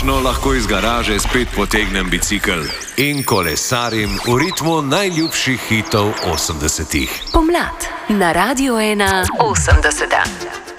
končno lahko iz garaže spet potegnem bicikel in kolesarim v ritmu najljubših hitov 80-ih. Pomlad na Radiu 1 80.